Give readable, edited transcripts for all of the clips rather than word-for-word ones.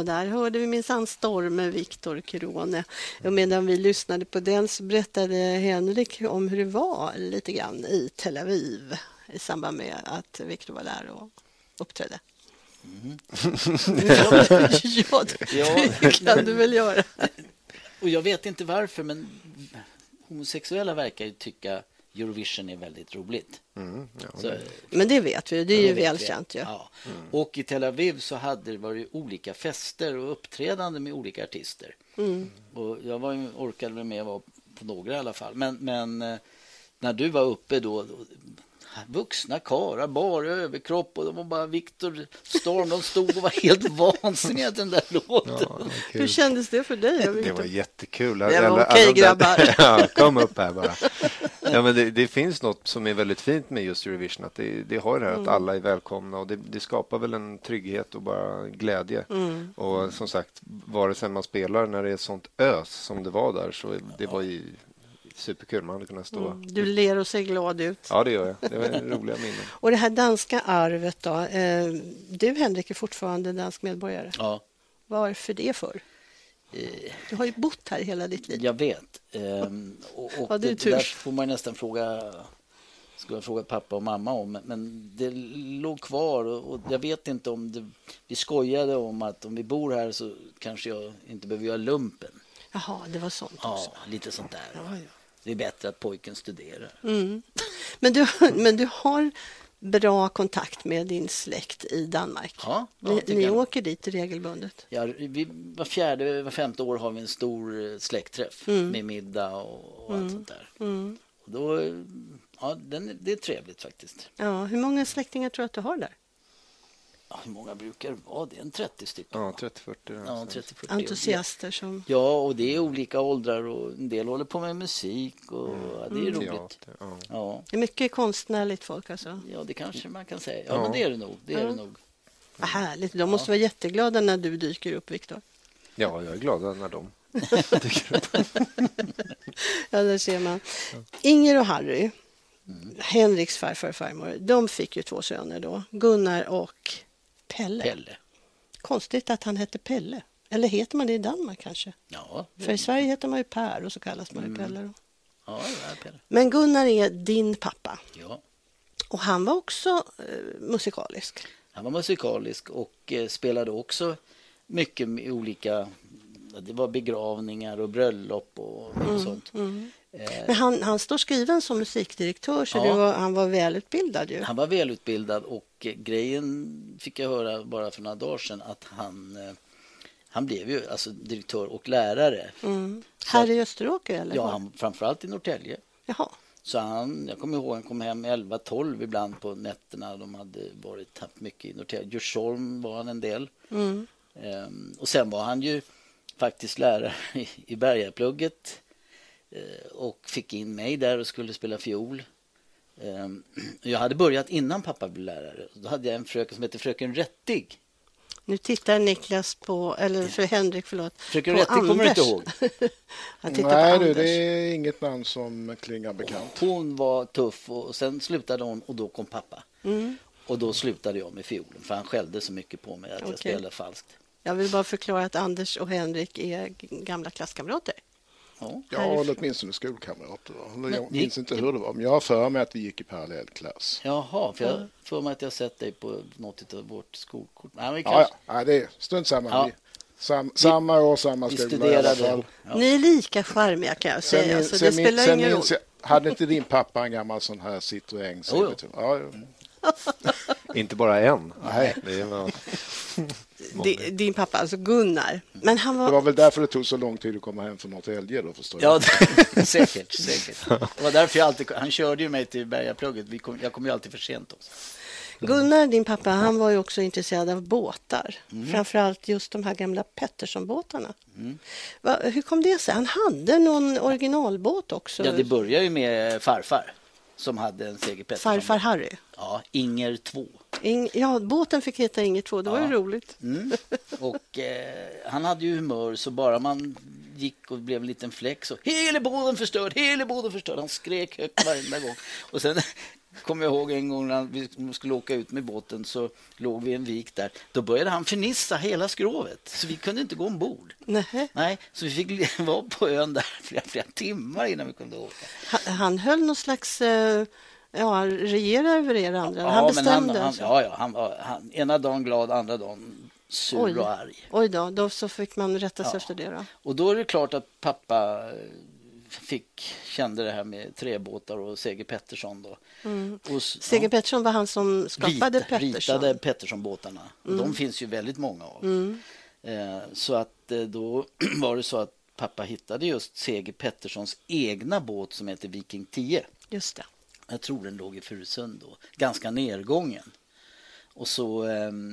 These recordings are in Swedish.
och där hörde vi minsann stormen Viktor Krone. Och medan vi lyssnade på den så berättade Henrik om hur det var lite grann i Tel Aviv i samband med att Viktor var där och uppträdde. Ja, det kan du väl göra. Och jag vet inte varför, men homosexuella verkar ju tycka Eurovision är väldigt roligt. Men det vet vi, det är ju välkänt. Ja. Och i Tel Aviv så hade det varit olika fester och uppträdande med olika artister. Och jag orkade med att vara på några i alla fall. Men när du var uppe då vuxna karar, bara överkropp och de var bara Viktor Storm, de stod och var helt vansinniga den där låten. Ja, hur kändes det för dig? Det var jättekul. Det var okej, grabbar. Ja, kom upp här bara. Ja, men det finns något som är väldigt fint med just Eurovision, att det har det här att alla är välkomna och det skapar väl en trygghet och bara glädje. Och som sagt, vare sig man spelar när det är sånt ös som det var där, så det var ju superkul, man hade kunnat stå. Du ler och ser glad ut. Ja, det gör jag. Det var roliga minnen. Och det här danska arvet då. Du, Henrik, är fortfarande dansk medborgare. Ja. Varför det för? Du har ju bott här hela ditt liv. Jag vet. Och ja, det där får man nästan fråga pappa och mamma om. Men det låg kvar och jag vet inte om det... Vi skojade om att om vi bor här så kanske jag inte behöver göra lumpen. Jaha, det var sånt också. Ja, lite sånt där. Ja. Det är bättre att pojken studerar. Men du har bra kontakt med din släkt i Danmark. Ja, ni åker dit regelbundet. Ja, var femte år har vi en stor släktträff med middag och allt sånt där. Och då, det är trevligt faktiskt. Ja, hur många släktingar tror du att du har där? Ja, hur många brukar det vara? Det är en 30 stycken. Ja, 30-40. Ja, 30-40. Entusiaster som... Ja, och det är olika åldrar och en del håller på med musik och det är roligt. Teater, ja. Det är mycket konstnärligt folk alltså. Ja, det kanske man kan säga. Ja, men det är det nog. Det är det nog. Vad härligt. De måste vara jätteglada när du dyker upp, Viktor. Ja, jag är glad när de dyker upp. Ja, där ser man. Inger och Harry, Henriks farfar och farmor, de fick ju 2 söner då. Gunnar och Pelle. Konstigt att han hette Pelle. Eller heter man det i Danmark kanske? Ja. För i Sverige heter man ju Per och så kallas man ju Pelle då. Ja, det är Pelle. Men Gunnar är din pappa. Ja. Och han var också musikalisk. Han var musikalisk och spelade också mycket med olika... Det var begravningar och bröllop och sånt. Men han står skriven som musikdirektör så han var välutbildad ju. Han var välutbildad och grejen fick jag höra bara för några dagar sedan att han blev ju alltså direktör och lärare. Här i Österåker eller? Ja, framförallt i Norrtälje. Jaha. Så jag kommer ihåg han kom hem 11-12 ibland på nätterna. De hade haft mycket i Norrtälje. Djursholm var han en del. Och sen var han ju faktiskt lärare i Bergaplugget och fick in mig där och skulle spela fiol. Jag hade börjat innan pappa blev lärare. Då hade jag en fröken som heter Fröken Rättig. Nu tittar Niklas på, eller för Henrik, förlåt. Fröken Rättig kommer du inte ihåg? Nej, det är inget namn som klingar bekant. Hon var tuff och sen slutade hon och då kom pappa. Och då slutade jag med fiolen för han skällde så mycket på mig att jag spelade falskt. Jag vill bara förklara att Anders och Henrik är gamla klasskamrater. Ja, eller åtminstone skolkamrater. Jag minns inte hur det var, men jag har för mig att vi gick i parallell klass. Jaha, för jag för mig att jag sett dig på något av vårt skolkort. Nej, ja, det är stund samma. Ja. Samma år, samma skola. Studerade. Ja. Ni är lika charmiga kan jag säga. Så det spelar ingen roll. Hade inte din pappa en gammal sån här Citroën? Inte bara en. Nej. Din pappa, alltså Gunnar. Men han var... Det var väl därför det tog så lång tid att komma hem från Norrtälje då, förstår jag. Ja, säkert. Det var därför han körde ju mig till Bergaplugget. Jag kom ju alltid för sent också. Gunnar, din pappa, han var ju också intresserad av båtar. Framförallt just de här gamla Pettersson-båtarna. Hur kom det sig? Han hade någon originalbåt också. Ja, det började ju med farfar som hade en Seger Pettersson. Farfar Harry? Ja, Inger 2. Ja, båten fick heta Inger 2. Det var ju roligt. Och han hade ju humör så bara man gick och blev en liten fläck så hela båten förstörd. Han skrek högt varenda gång. Och sen kommer jag ihåg en gång när vi skulle åka ut med båten, så låg vi i en vik där. Då började han förnissa hela skrovet, så vi kunde inte gå ombord. Nej, så vi fick vara på ön där flera timmar innan vi kunde åka. Han höll någon slags... regera över er andra. Han bestämde. Han ena dagen glad, andra dagen sur och arg. Oj då så fick man rätta sig efter det då. Och då är det klart att pappa kände det här med träbåtar och Seger Pettersson då. Och, Seger Pettersson var han som skapade ritade Pettersson-båtarna. De finns ju väldigt många av. Så att då var det så att pappa hittade just Seger Petterssons egna båt som heter Viking 10. Just det. Jag tror den låg i Furusund då. Ganska nedgången. Och så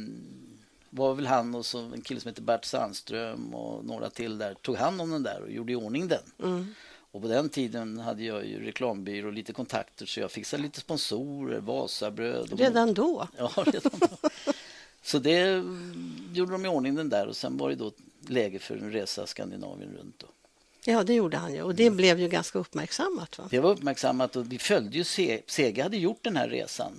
var väl han och så en kille som heter Bert Sandström och några till där tog hand om den där och gjorde i ordning den. Och på den tiden hade jag ju reklambyrå och lite kontakter, så jag fixade lite sponsorer, Vasabröd. Redan då? Ja, redan då. Så det gjorde de i ordning den där, och sen var det då läge för en resa Skandinavien runt då. Ja, det gjorde han ju. Och det blev ju ganska uppmärksammat, va? Det var uppmärksammat, och vi följde ju Seger hade gjort den här resan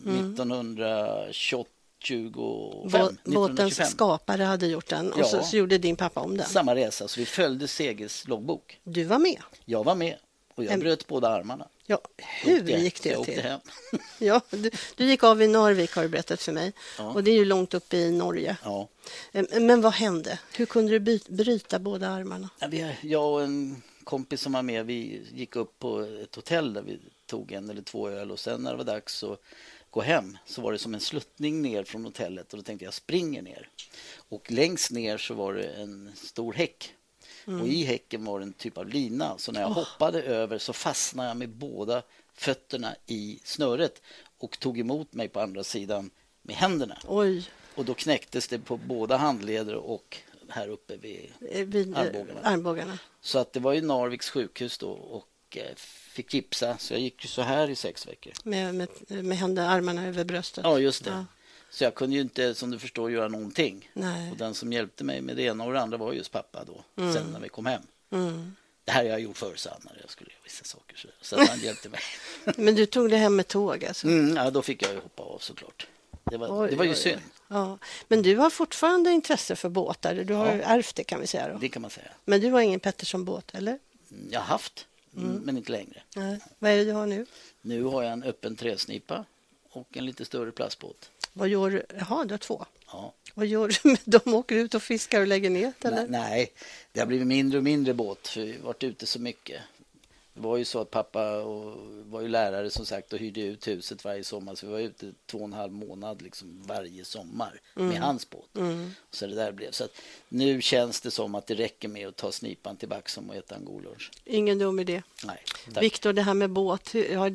1928. 25, Båtens skapare hade gjort den, och så gjorde din pappa om den. Samma resa, så vi följde Segers loggbok. Du var med? Jag var med, och jag bröt båda armarna. Ja, hur gick det till? Hem. Ja, du gick av i Narvik, har du berättat för mig. Ja. Och det är ju långt upp i Norge. Ja. Men vad hände? Hur kunde du bryta båda armarna? Jag och en kompis som var med, vi gick upp på ett hotell där vi tog 1 eller 2 öl, och sen när det var dags så gå hem, så var det som en sluttning ner från hotellet, och då tänkte jag springer ner. Och längst ner så var det en stor häck. Och i häcken var det en typ av lina, så när jag hoppade över så fastnade jag med båda fötterna i snöret och tog emot mig på andra sidan med händerna. Oj. Och då knäcktes det på båda handleder och här uppe vid armbågarna. Så att det var ju Narviks sjukhus då, och fick gipsa, så jag gick ju så här i 6 veckor. Med armarna över bröstet? Ja, just det. Ja. Så jag kunde ju inte, som du förstår, göra någonting. Nej. Och den som hjälpte mig med det ena och det andra var just pappa då, sen när vi kom hem. Det här har jag gjort förr, så när jag skulle göra vissa saker, så att han hjälpte mig. Men du tog det hem med tåg alltså? Ja, då fick jag ju hoppa av såklart. Det var ju synd. Ja. Men du har fortfarande intresse för båtar. Du har ärvt det, kan vi säga då. Det kan man säga. Men du har ingen Pettersson-båt, eller? Jag har haft, men inte längre. Nej. Vad är det du har nu? Nu har jag en öppen träsnipa och en lite större plastbåt. Vad gör du? Jaha, du har 2. Ja. Vad gör du med dem? Åker ut och fiskar och lägger ner, eller? Nej, det har blivit mindre och mindre båt, för vi har varit ute så mycket. Det var ju så att pappa var ju lärare, som sagt, och hyrde ut huset varje sommar, så vi var ute 2,5 månad liksom varje sommar med hans båt. Så det där blev så att nu känns det som att det räcker med att ta snipan till Backsom och äta en god lunch. Ingen dum idé. Nej, tack. Viktor, det här med båt, är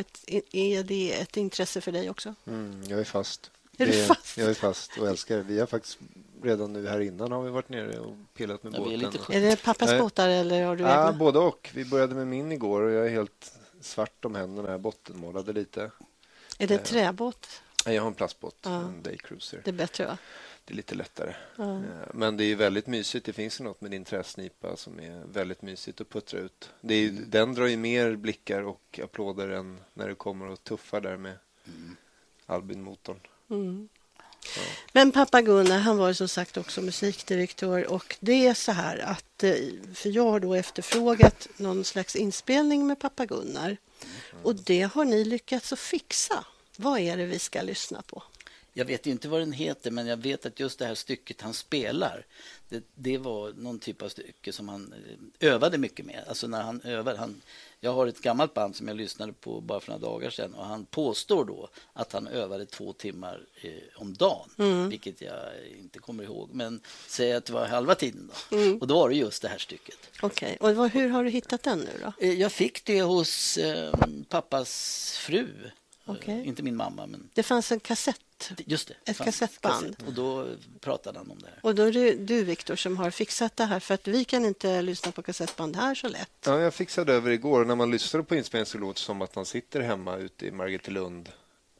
det ett intresse för dig också? Jag är fast. Är du fast? Jag är fast och älskar det. Vi har faktiskt redan nu här innan har vi varit nere och pillat med båten. Är det pappas båtar eller har du egna? Både och. Vi började med min igår och jag är helt svart om händerna. Jag bottenmålade lite. Är det en träbåt? Jag har en plastbåt, en daycruiser. Det är bättre, va? Det är lite lättare. Men det är väldigt mysigt. Det finns något med din träsnipa som är väldigt mysigt att puttra ut. Den drar ju mer blickar och applåder än när du kommer och tuffar där med Albin-motorn. Ja. Men pappa Gunnar, han var som sagt också musikdirektör, och det är så här att, för jag har då efterfrågat någon slags inspelning med pappa Gunnar, och det har ni lyckats att fixa. Vad är det vi ska lyssna på? Jag vet inte vad den heter, men jag vet att just det här stycket han spelar, det var någon typ av stycke som han övade mycket med. Alltså när han övade, jag har ett gammalt band som jag lyssnade på bara för några dagar sedan, och han påstår då att han övade 2 timmar om dagen, vilket jag inte kommer ihåg, men säg att det var halva tiden då. Och då var det just det här stycket. Okej. Och hur har du hittat den nu då? Jag fick det hos pappas fru. Okay. Inte min mamma, men... Det fanns en kassett. Just det. Ett kassettband. Och då pratade han om det här. Och då är det du, Viktor, som har fixat det här, för att vi kan inte lyssna på kassettband här så lätt. Ja, jag fixade över igår. När man lyssnar på inspelningen så låter det som att han sitter hemma ute i Margretelund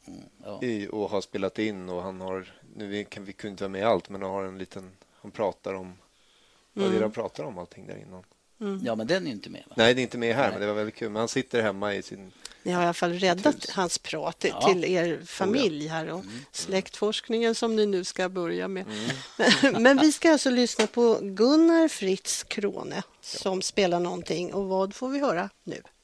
och har spelat in, och han har, vi kunde inte vara med i allt, men han har en liten, han pratar om vad det är han pratar om allting där innan. Ja, men den är inte med, va? Nej, det är inte med här, men det var väldigt kul. Men han sitter hemma i sin Ni har i alla fall räddat hans prat till er familj här och släktforskningen som ni nu ska börja med. Men vi ska alltså lyssna på Gunnar Fritz Krone som spelar någonting. Och vad får vi höra nu?